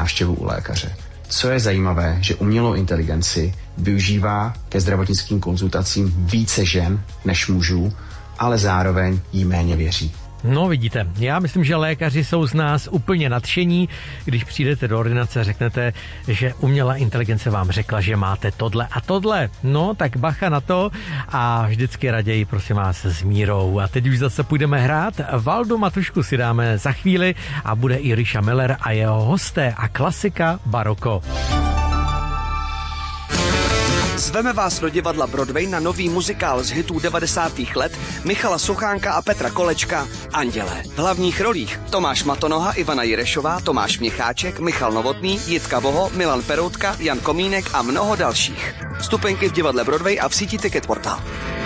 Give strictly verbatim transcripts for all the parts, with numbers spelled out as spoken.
návštěvu u lékaře. Co je zajímavé, že umělou inteligenci využívá ke zdravotnickým konzultacím více žen než mužů, ale zároveň jí méně věří. No vidíte, já myslím, že lékaři jsou z nás úplně nadšení, když přijdete do ordinace a řeknete, že umělá inteligence vám řekla, že máte tohle a tohle. No tak bacha na to a vždycky raději prosím vás s mírou. A teď už zase půjdeme hrát. Valdu Matušku si dáme za chvíli a bude i Ríša Miller a jeho hosté a klasika Baroko. Zveme vás do divadla Broadway na nový muzikál z hitů devadesátých let Michala Suchánka a Petra Kolečka Andělé. V hlavních rolích Tomáš Matonoha, Ivana Jirešová, Tomáš Měcháček, Michal Novotný, Jitka Boho, Milan Peroutka, Jan Komínek a mnoho dalších. Vstupenky v divadle Broadway a v síti Ticket Portal.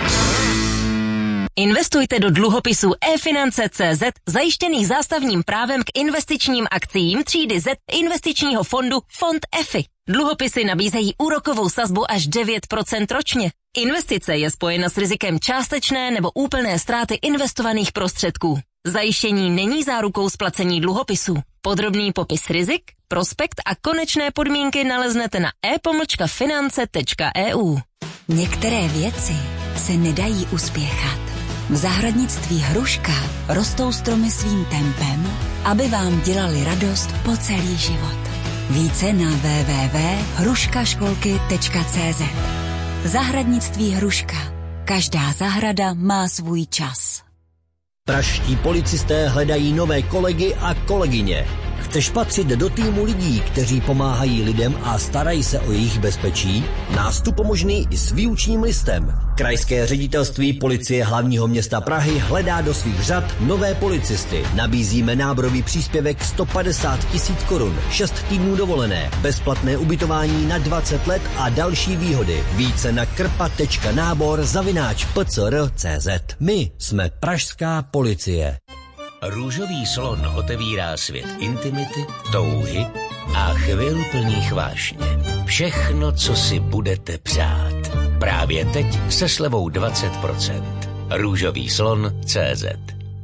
Investujte do dluhopisů e-finance tečka cé zet zajištěných zástavním právem k investičním akciím třídy Z investičního fondu Fond E F I. Dluhopisy nabízejí úrokovou sazbu až devět procent ročně. Investice je spojena s rizikem částečné nebo úplné ztráty investovaných prostředků. Zajištění není zárukou splacení dluhopisů. Podrobný popis rizik, prospekt a konečné podmínky naleznete na e pomlčka finance tečka e u. Některé věci se nedají uspěchat. V zahradnictví Hruška rostou stromy svým tempem, aby vám dělali radost po celý život. Více na w w w tečka hruška školky tečka cé zet. Zahradnictví Hruška. Každá zahrada má svůj čas. Pražští policisté hledají nové kolegy a kolegyně. Chceš patřit do týmu lidí, kteří pomáhají lidem a starají se o jejich bezpečí? Nástup možný i s výučním listem. Krajské ředitelství policie hlavního města Prahy hledá do svých řad nové policisty. Nabízíme náborový příspěvek sto padesát tisíc korun, šest týdnů dovolené, bezplatné ubytování na dvacet let a další výhody. Více na krpa tečka nábor zavináč p c r tečka cé zet. My jsme pražská policie. Růžový slon otevírá svět intimity, touhy a chvil plných vášně. Všechno, co si budete přát. Právě teď se slevou dvacet procent. Růžový slon tečka cé zet.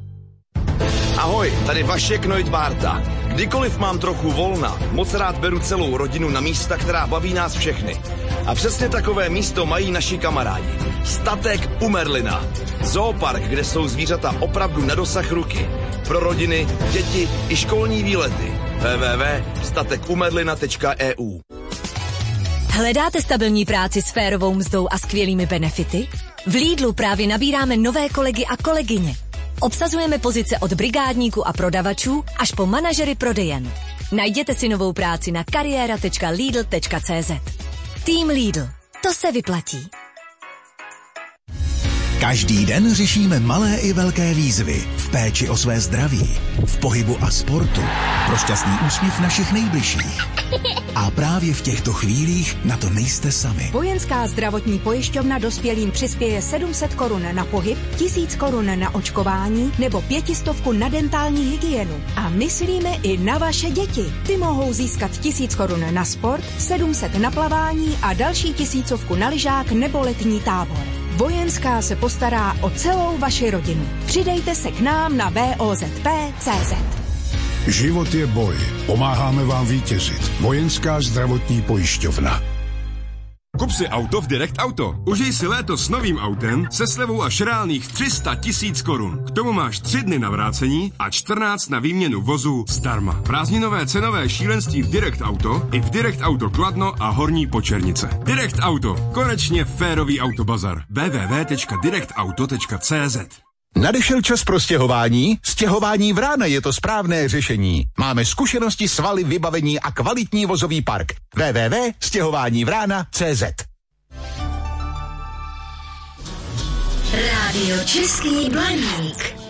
Ahoj, tady Vašek Neudbárta. Kdykoliv mám trochu volna, moc rád beru celou rodinu na místa, která baví nás všechny. A přesně takové místo mají naši kamarádi. Statek u Merlina. Zoopark, kde jsou zvířata opravdu na dosah ruky. Pro rodiny, děti i školní výlety. w w w tečka statek u merlina tečka e u. Hledáte stabilní práci s férovou mzdou a skvělými benefity? V Lidlu právě nabíráme nové kolegy a kolegyně. Obsazujeme pozice od brigádníků a prodavačů až po manažery prodejen. Najděte si novou práci na kariéra tečka lidl tečka cé zet. Tým Lidl. To se vyplatí. Každý den řešíme malé i velké výzvy v péči o své zdraví, v pohybu a sportu, pro šťastný úsměv našich nejbližších. A právě v těchto chvílích na to nejste sami. Vojenská zdravotní pojišťovna dospělým přispěje sedm set korun na pohyb, tisíc korun na očkování nebo pětistovku na dentální hygienu. A myslíme i na vaše děti. Ty mohou získat tisíc korun na sport, sedm set na plavání a další tisícovku na lyžák nebo letní tábor. Vojenská se postará o celou vaši rodinu. Přidejte se k nám na v o zet p tečka cé zet. Život je boj. Pomáháme vám vítězit. Vojenská zdravotní pojišťovna. Kup si auto v Direct Auto. Užij si léto s novým autem se slevou až reálných tři sta tisíc korun. K tomu máš tři dny na vrácení a čtrnáct na výměnu vozu zdarma. Prázdninové cenové šílenství v Direct Auto i v Direct Auto Kladno a Horní Počernice. Direct Auto. Konečně férový autobazar. w w w tečka direct auto tečka cé zet. Nadešel čas pro stěhování? Stěhování Vrána je to správné řešení. Máme zkušenosti, svaly, vybavení a kvalitní vozový park. w w w tečka stěhování vrána tečka cé zet. Rádio Český Blaník.